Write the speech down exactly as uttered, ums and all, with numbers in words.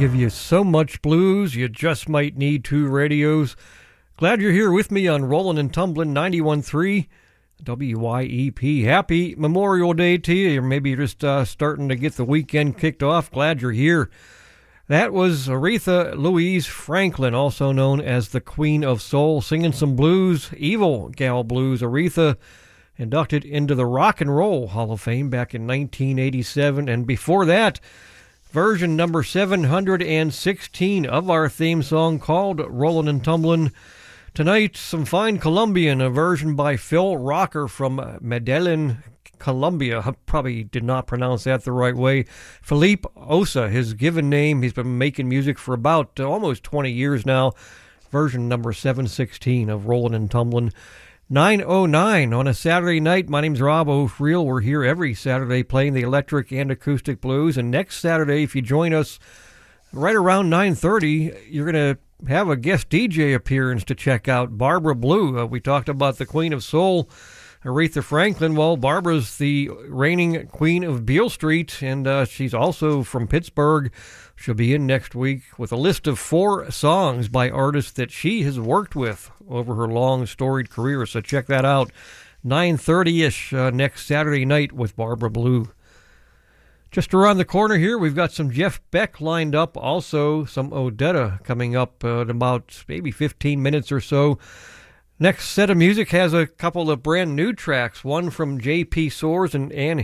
give you so much blues, you just might need two radios. Glad you're here with me on Rollin' and Tumblin' ninety-one point three W Y E P. Happy Memorial Day to you, or maybe you're just uh, starting to get the weekend kicked off. Glad you're here. That was Aretha Louise Franklin, also known as the Queen of Soul, singing some blues, Evil Gal Blues. Aretha inducted into the Rock and Roll Hall of Fame back in nineteen eighty-seven, and before that, version number seven hundred sixteen of our theme song called Rollin' and Tumblin'. Tonight, some fine Colombian, a version by Phil Rocker from Medellin, Colombia. I probably did not pronounce that the right way. Felipe Osa, his given name. He's been making music for about uh, almost twenty years now. Version number seven sixteen of Rollin' and Tumblin'. nine oh nine on a Saturday night. My name's Rob O'Friel. We're here every Saturday playing the electric and acoustic blues. And next Saturday, if you join us right around nine thirty, you're going to have a guest D J appearance to check out, Barbara Blue. Uh, we talked about the Queen of Soul, Aretha Franklin. Well, Barbara's the reigning queen of Beale Street, and uh, she's also from Pittsburgh. She'll be in next week with a list of four songs by artists that she has worked with over her long, storied career. So check that out, nine thirty-ish uh, next Saturday night with Barbara Blue. Just around the corner here, we've got some Jeff Beck lined up. Also, some Odetta coming up uh, in about maybe fifteen minutes or so. Next set of music has a couple of brand new tracks, one from J P Soares and Ann